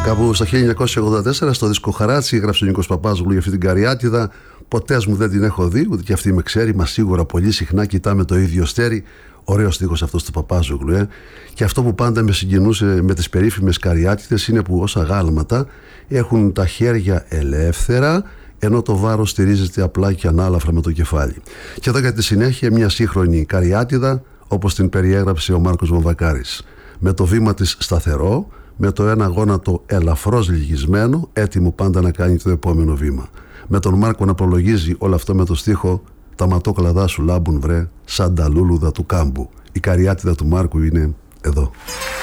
Κάπου στα 1984 στο δίσκο Χαράτσι έγραψε ο Νίκος Παπάζογλου για αυτή την Καριάτιδα. Ποτέ μου δεν την έχω δει, ούτε κι αυτή με ξέρει, μα σίγουρα πολύ συχνά κοιτάμε το ίδιο στέρι. Ωραίος στίχος αυτός του Παπάζογλου, Και αυτό που πάντα με συγκινούσε με τις περίφημες Καριάτιδες είναι που όσα γάλματα έχουν τα χέρια ελεύθερα, ενώ το βάρος στηρίζεται απλά και ανάλαφρα με το κεφάλι. Και εδώ για τη συνέχεια μια σύγχρονη Καριάτιδα, όπως την περιέγραψε ο Μάρκος Βαμβακάρης. Με το βήμα της σταθερό, με το ένα γόνατο ελαφρώς λυγισμένο, έτοιμο πάντα να κάνει το επόμενο βήμα. Με τον Μάρκο να προλογίζει όλο αυτό με το στίχο «Τα ματόκλαδά σου λάμπουν βρε, σαν τα λούλουδα του κάμπου». Η Καριάτιδα του Μάρκου είναι εδώ.